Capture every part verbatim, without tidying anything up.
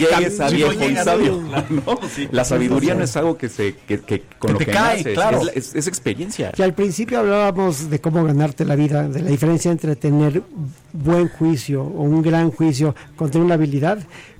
llegues a viejo y sabio. ¿No? Sí. La sabiduría no es algo que se que, que con que lo te que cae, naces, claro. es, es, es experiencia. Y al principio hablábamos de cómo ganarte la vida, de la diferencia entre tener buen juicio o un gran juicio con tener una habilidad.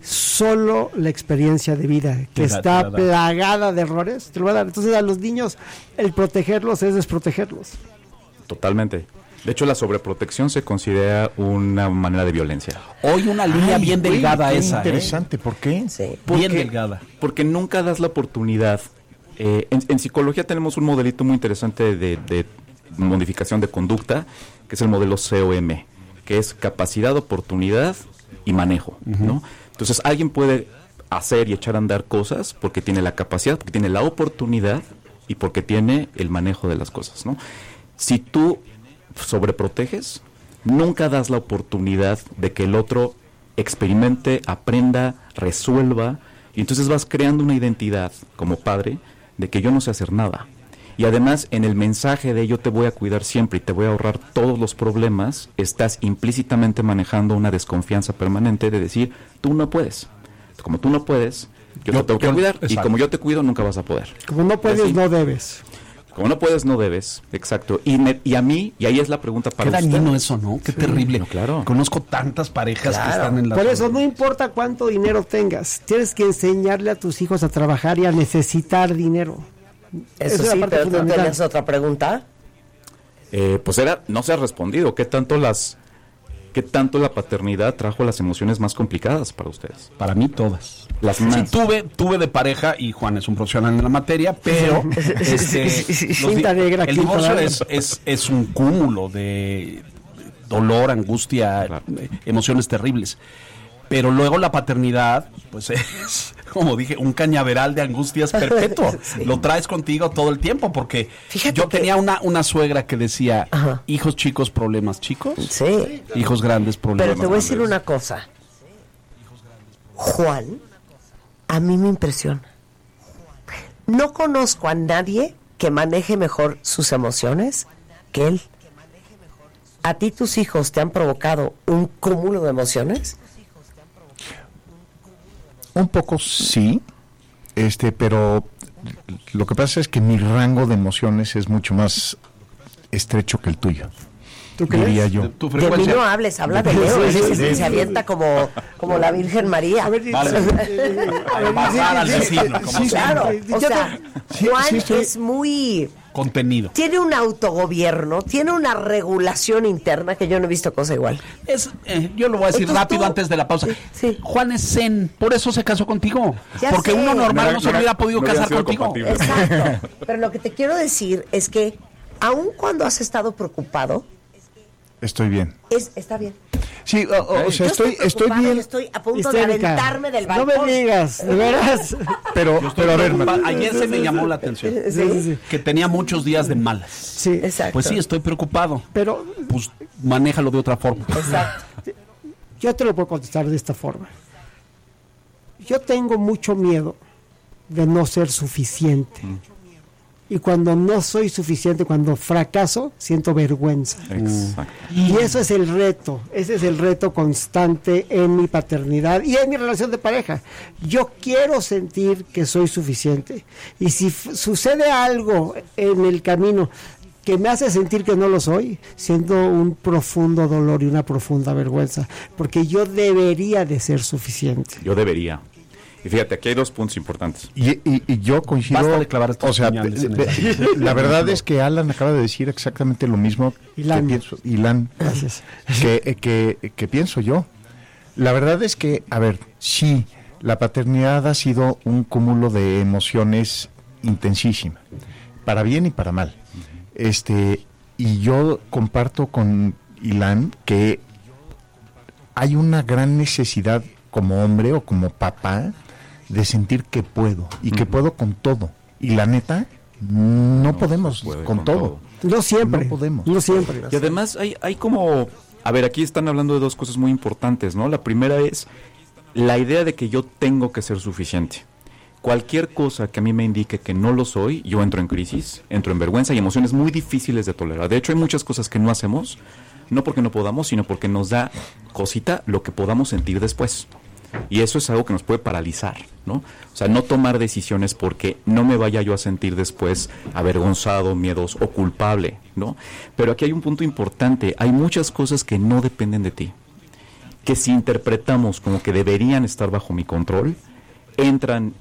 Solo la experiencia de vida, que da, está da, plagada de errores, te lo va a dar. Entonces a los niños el protegerlos es desprotegerlos. Totalmente. De hecho, la sobreprotección se considera una manera de violencia. Hoy una línea Ay, bien delgada qué esa. Interesante, ¿eh? ¿Por qué? Sí. Porque, bien delgada. Porque nunca das la oportunidad. Eh, en, en psicología tenemos un modelito muy interesante de, de modificación de conducta, que es el modelo C O M, que es capacidad, oportunidad y manejo, uh-huh. ¿no? Entonces, alguien puede hacer y echar a andar cosas porque tiene la capacidad, porque tiene la oportunidad y porque tiene el manejo de las cosas, ¿no? Si tú sobreproteges, nunca das la oportunidad de que el otro experimente, aprenda, resuelva, y entonces vas creando una identidad como padre de que yo no sé hacer nada. Y además, en el mensaje de yo te voy a cuidar siempre y te voy a ahorrar todos los problemas, estás implícitamente manejando una desconfianza permanente de decir, tú no puedes. Como tú no puedes, yo, yo te tengo que cuidar, exacto. Y como yo te cuido, nunca vas a poder. Como no puedes, así, no debes. Como no puedes, no debes, exacto. Y, me, y a mí, y ahí es la pregunta para usted. Qué dañino eso, ¿no? Qué sí, terrible. No, claro. Conozco tantas parejas claro. que están en la... Por eso, no importa cuánto dinero tengas, tienes que enseñarle a tus hijos a trabajar y a necesitar dinero. Eso sí, pero ¿tú tienes otra pregunta? Eh, pues era, no se ha respondido. ¿Qué tanto las... ¿Qué tanto la paternidad trajo las emociones más complicadas para ustedes? Para mí todas. Las más. Sí, tuve, tuve de pareja, y Juan es un profesional en la materia, pero este, los di- negra, el divorcio es, es, es un cúmulo de dolor, angustia, claro. emociones terribles. Pero luego la paternidad, pues es, como dije, un cañaveral de angustias perpetuo. Sí. Lo traes contigo todo el tiempo, porque Fíjate yo que... tenía una, una suegra que decía, Ajá. hijos chicos, problemas chicos. Sí. Hijos grandes, problemas Pero te voy grandes. a decir una cosa. Juan, a mí me impresiona. No conozco a nadie que maneje mejor sus emociones que él. ¿A ti tus hijos te han provocado un cúmulo de emociones? Un poco sí, este, pero lo que pasa es que mi rango de emociones es mucho más estrecho que el tuyo. ¿Tú crees? Diría yo. ¿Tu de mí no hables, habla de Leo, sí, sí, sí, se avienta como, como la Virgen María. A ver, vale. A pasar al vecino, como sí, claro, o sea, sí, Juan sí, estoy... es muy... contenido. Tiene un autogobierno, tiene una regulación interna que yo no he visto cosa igual. Es, eh, yo lo voy a decir Entonces, rápido tú, antes de la pausa. Sí, sí. Juan es zen, por eso se casó contigo. Ya porque sé. uno normal no, no se hubiera podido no casar contigo. Compatible. Exacto. Pero lo que te quiero decir es que aun cuando has estado preocupado, estoy bien. Es, está bien. Sí, o, o, o sea, yo estoy, estoy bien. Estoy a punto Histérica. de aventarme del balcón. No me digas, de veras. Pero, pero a ver, preocupa- ayer se me llamó la atención Sí, sí, sí. que tenía muchos días de malas. Sí, Exacto. Pues sí, estoy preocupado. pero Pues manéjalo de otra forma. Exacto. yo te lo puedo contestar de esta forma. Yo tengo mucho miedo de no ser suficiente. Mm. Y cuando no soy suficiente, cuando fracaso, siento vergüenza. Exacto. Y eso es el reto, ese es el reto constante en mi paternidad y en mi relación de pareja. Yo quiero sentir que soy suficiente. Y si f- sucede algo en el camino que me hace sentir que no lo soy, siento un profundo dolor y una profunda vergüenza, porque yo debería de ser suficiente. Yo debería. Y fíjate, aquí hay dos puntos importantes. Y, y, y yo coincido. Basta de clavar estos o sea, puñales en de- el- de- la verdad es que Alan acaba de decir exactamente lo mismo Ilan. que pienso. Ilan, Gracias. que, que, que pienso yo. La verdad es que, a ver, sí, la paternidad ha sido un cúmulo de emociones intensísima, para bien y para mal. Este, y yo comparto con Ilan que hay una gran necesidad como hombre o como papá de sentir que puedo y que uh-huh. puedo con todo. Y la neta, no, no podemos con, con todo. todo. No siempre. No podemos. No siempre. Y además hay, hay como... A ver, aquí están hablando de dos cosas muy importantes, ¿no? La primera es la idea de que yo tengo que ser suficiente. Cualquier cosa que a mí me indique que no lo soy, yo entro en crisis, entro en vergüenza y emociones muy difíciles de tolerar. De hecho, hay muchas cosas que no hacemos, no porque no podamos, sino porque nos da cosita lo que podamos sentir después. Y eso es algo que nos puede paralizar, ¿no? O sea, no tomar decisiones porque no me vaya yo a sentir después avergonzado, miedoso o culpable, ¿no? Pero aquí hay un punto importante. Hay muchas cosas que no dependen de ti, que si interpretamos como que deberían estar bajo mi control, entran